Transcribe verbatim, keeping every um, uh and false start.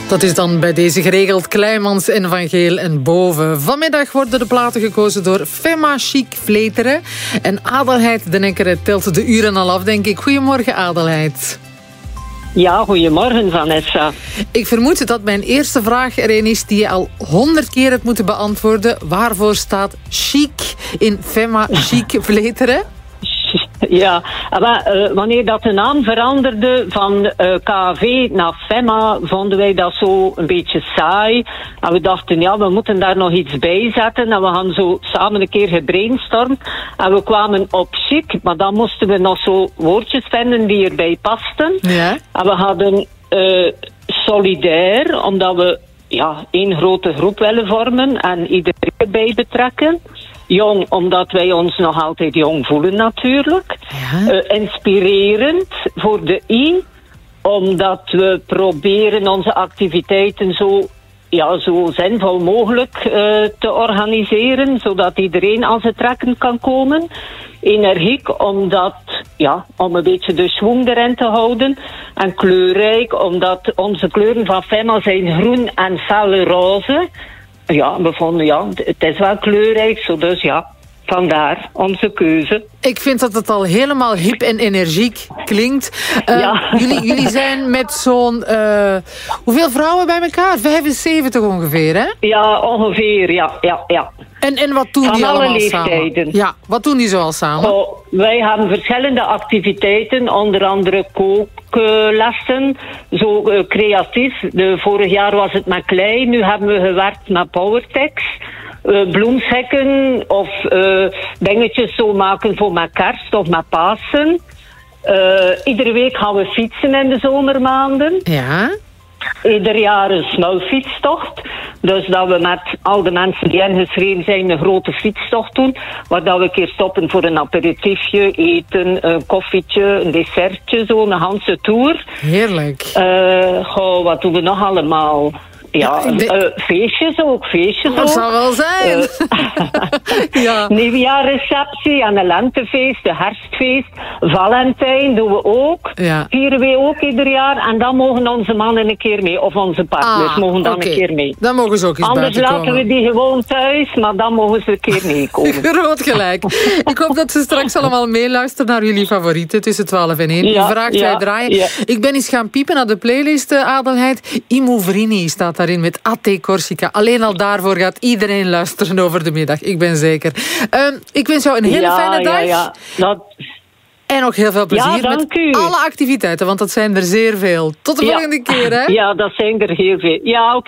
Dat is dan bij deze geregeld Kleimans en Van Geel en Boven. Vanmiddag worden de platen gekozen door Femma Chic Vleteren. En Adelheid de Nekkere telt de uren al af, denk ik. Goedemorgen, Adelheid. Ja, goedemorgen, Vanessa. Ik vermoed dat mijn eerste vraag er een is die je al honderd keer hebt moeten beantwoorden. Waarvoor staat chic in Femma Chic Vleteren? Ja, maar uh, wanneer dat de naam veranderde van uh, K V naar Femma, vonden wij dat zo een beetje saai. En we dachten, ja, we moeten daar nog iets bij zetten. En we hadden zo samen een keer gebrainstormd. En we kwamen op chic, maar dan moesten we nog zo woordjes vinden die erbij pasten. Ja. En we hadden uh, solidair, omdat we ja, één grote groep willen vormen en iedereen erbij betrekken. Jong, omdat wij ons nog altijd jong voelen natuurlijk. Ja. Uh, inspirerend voor de I, omdat we proberen onze activiteiten zo, ja, zo zinvol mogelijk uh, te organiseren, zodat iedereen aan zijn trekken kan komen. Energiek, omdat, ja, om een beetje de schwung erin te houden. En kleurrijk, omdat onze kleuren van Femma zijn groen en felle roze. Ja, we vonden, ja, het is wel kleurrijk, zo dus ja, vandaar onze keuze. Ik vind dat het al helemaal hip en energiek klinkt. Uh, Ja. jullie, jullie zijn met zo'n... Uh, hoeveel vrouwen bij elkaar? vijfenzeventig ongeveer, hè? Ja, ongeveer, ja, ja, ja. En, en wat doen Van die alle allemaal leeftijden. samen? Ja, wat doen die zoal samen? Oh, wij hebben verschillende activiteiten, onder andere kooklessen, zo uh, creatief. De, vorig jaar was het met klei, nu hebben we gewerkt met Powertex. Uh, bloemshekken of uh, dingetjes zo maken voor met kerst of met Pasen. Uh, iedere week gaan we fietsen in de zomermaanden. Ja. Ieder jaar een snuilfietstocht. Dus dat we met al de mensen die ingeschreven zijn een grote fietstocht doen. Waar dat we een keer stoppen voor een aperitiefje, eten, een koffietje, een dessertje, zo een Hanse tour. Heerlijk. Uh, goh, wat doen we nog allemaal? Ja, Ja, de... uh, feestjes ook, feestjes Dat ook. zou wel zijn. Uh, Ja. Nieuwjaarreceptie en een lentefeest, een herfstfeest. Valentijn doen we ook. Ja. Vieren we ook ieder jaar. En dan mogen onze mannen een keer mee. Of onze partners Ah, mogen dan oké. een keer mee. Dan mogen ze ook eens Anders buiten laten komen. we die gewoon thuis, maar dan mogen ze een keer meekomen. Groot gelijk. Ik hoop dat ze straks allemaal meeluisteren naar jullie favorieten tussen twaalf en één. Ja, U vraagt, ja, wij draaien. ja. Ik ben eens gaan piepen naar de playlist, eh, Adelheid. Imo Vrini staat daarin met Atte Corsica. Alleen al daarvoor gaat iedereen luisteren over de middag. Ik ben zeker. Uh, ik wens jou een hele ja, fijne dag. Ja, ja. Dat... En nog heel veel plezier Ja, dank met u. alle activiteiten, want dat zijn er zeer veel. Tot de Ja. volgende keer, hè? Ja, dat zijn er heel veel. Ja, oké.